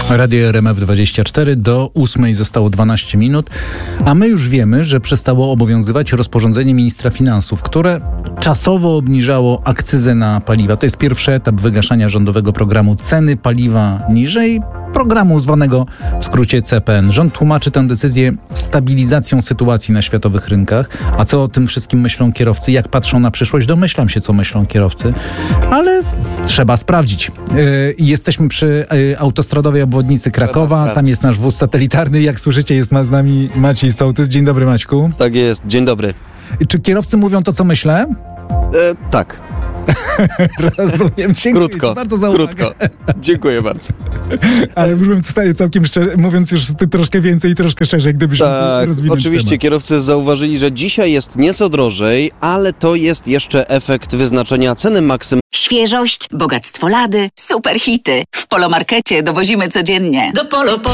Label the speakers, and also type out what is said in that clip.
Speaker 1: Radio RMF24 do 8 zostało 12 minut, a my już wiemy, że przestało obowiązywać rozporządzenie ministra finansów, które czasowo obniżało akcyzę na paliwa. To jest pierwszy etap wygaszania rządowego programu Ceny Paliwa Niżej, programu zwanego w skrócie CPN. Rząd tłumaczy tę decyzję stabilizacją sytuacji na światowych rynkach. A co o tym wszystkim myślą kierowcy? Jak patrzą na przyszłość? Domyślam się, co myślą kierowcy, ale trzeba sprawdzić. Jesteśmy przy autostradowej obwodnicy Krakowa. Tam jest nasz wóz satelitarny. Jak słyszycie, jest z nami Maciej Sołtys. Dzień dobry, Maćku.
Speaker 2: Tak jest. Dzień dobry.
Speaker 1: Czy kierowcy mówią to, co myślę?
Speaker 2: Tak.
Speaker 1: Rozumiem. Dziękuję
Speaker 2: Krótko.
Speaker 1: bardzo za uwagę.
Speaker 2: Krótko. Dziękuję bardzo.
Speaker 1: Ale całkiem szczerze, mówiąc już troszkę więcej i troszkę szerzej, gdybyśmy rozwinąć
Speaker 2: oczywiście
Speaker 1: temat.
Speaker 2: Kierowcy zauważyli, że dzisiaj jest nieco drożej, ale to jest jeszcze efekt wyznaczenia ceny maksymalnej.
Speaker 3: Świeżość, bogactwo lady, super hity. W Polomarkecie dowozimy codziennie. Do Polo